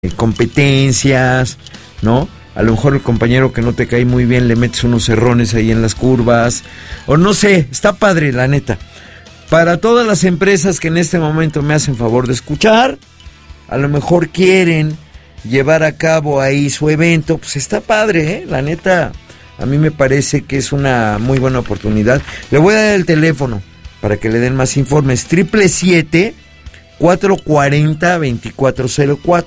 competencias, ¿no? A lo mejor el compañero que no te cae muy bien le metes unos cerrones ahí en las curvas, o no sé, está padre, la neta. Para todas las empresas que en este momento me hacen favor de escuchar, a lo mejor quieren llevar a cabo ahí su evento, pues está padre, la neta, a mí me parece que es una muy buena oportunidad. Le voy a dar el teléfono para que le den más informes, 777-440-2404,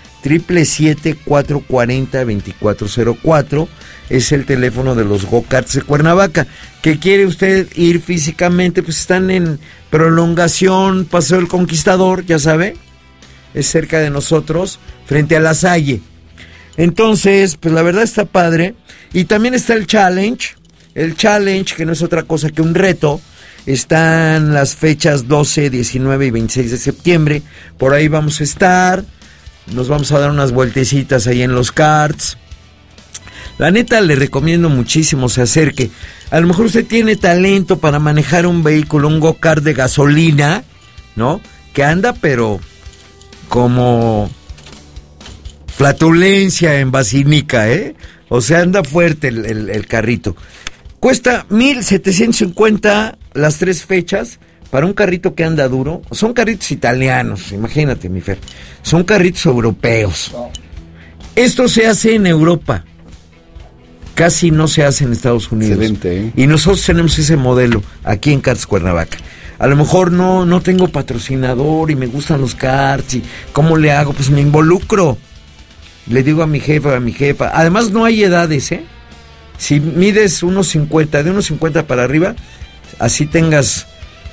777-440-2404, es el teléfono de los go-karts de Cuernavaca. ¿Que quiere usted ir físicamente? Pues están en Prolongación, Paseo del Conquistador, ya sabe, es cerca de nosotros, frente a La Salle. Entonces, pues la verdad está padre. Y también está el Challenge, que no es otra cosa que un reto. Están las fechas 12, 19 y 26 de septiembre, por ahí vamos a estar, nos vamos a dar unas vueltecitas ahí en los karts. La neta le recomiendo muchísimo se acerque. A lo mejor usted tiene talento para manejar un vehículo, un go-kart de gasolina, ¿no? Que anda pero como flatulencia en Basinica, O sea, anda fuerte el carrito. Cuesta 1,750 las 3 fechas para un carrito que anda duro. Son carritos italianos, imagínate, mi Fer. Son carritos europeos. Esto se hace en Europa. Casi no se hace en Estados Unidos. Excelente, Y nosotros tenemos ese modelo aquí en Karts Cuernavaca. A lo mejor no tengo patrocinador y me gustan los karts y ¿cómo le hago? Pues me involucro. Le digo a mi jefa, Además no hay edades, Si mides 1.50, de 1.50 para arriba, así tengas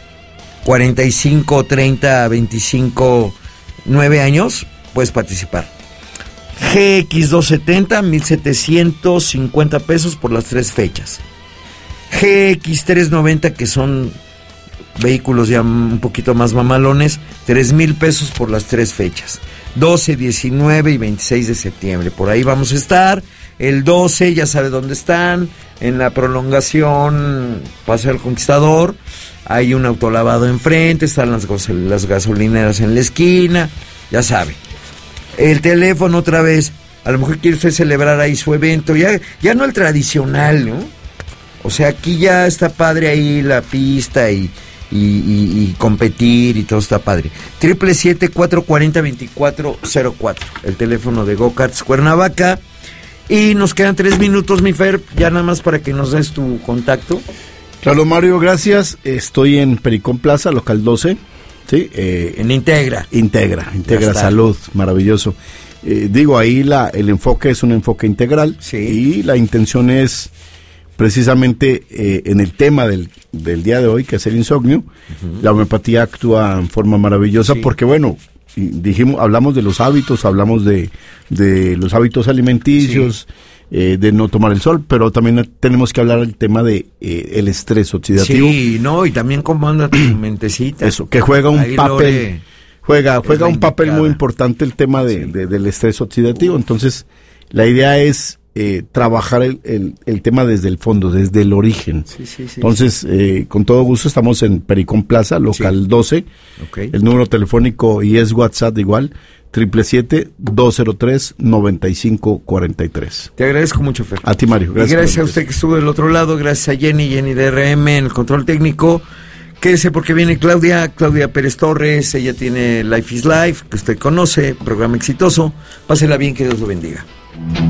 45, 30, 25, 9 años, puedes participar. GX270, 1,750 pesos por las 3 fechas. GX390, que son vehículos ya un poquito más mamalones, 3,000 pesos por las 3 fechas. 12, 19 y 26 de septiembre. Por ahí vamos a estar. El 12, ya sabe dónde están, en la Prolongación, Paseo del Conquistador. Hay un autolavado enfrente, están las gasolineras en la esquina, ya sabe. El teléfono otra vez, a lo mejor quiere usted celebrar ahí su evento, ya no el tradicional, ¿no? O sea, aquí ya está padre ahí la pista y competir y todo está padre. 777-440-2404, el teléfono de Go-Karts Cuernavaca. Y nos quedan 3 minutos, mi Fer, ya nada más para que nos des tu contacto. Claro, Mario, gracias. Estoy en Pericón Plaza, local 12. Sí, en Integra Salud, maravilloso. Digo, ahí el enfoque es un enfoque integral, sí. Y la intención es precisamente en el tema del día de hoy, que es el insomnio. La homeopatía actúa en forma maravillosa, sí. Porque bueno, hablamos de los hábitos, hablamos de los hábitos alimenticios, sí. De no tomar el sol, pero también tenemos que hablar del tema de el estrés oxidativo. Sí, no, y también cómo anda tu mentecita. Eso, que juega un papel, juega un papel muy importante el tema del estrés oxidativo. Entonces, la idea es trabajar el tema desde el fondo, desde el origen. Sí, entonces, con todo gusto estamos en Pericón Plaza, local 12. Okay. El número telefónico y es WhatsApp igual, 777-203-9543. Te agradezco mucho, Fer. A ti, Mario. Gracias. Y gracias a usted que estuvo del otro lado, gracias a Jenny de RM en el control técnico. Quédese porque viene Claudia Pérez Torres, ella tiene Life is Life, que usted conoce, programa exitoso. Pásela bien, que Dios lo bendiga.